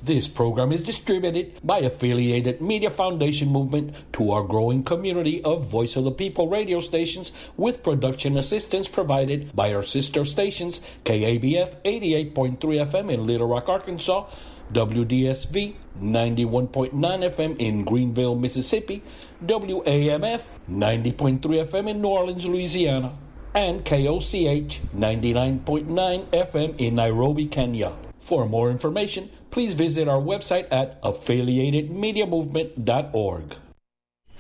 This program is distributed by Affiliated Media Foundation Movement to our growing community of Voice of the People radio stations, with production assistance provided by our sister stations, KABF 88.3 FM in Little Rock, Arkansas, WDSV 91.9 FM in Greenville, Mississippi, WAMF 90.3 FM in New Orleans, Louisiana, and KOCH 99.9 FM in Nairobi, Kenya. For more information, please visit our website at affiliatedmediamovement.org.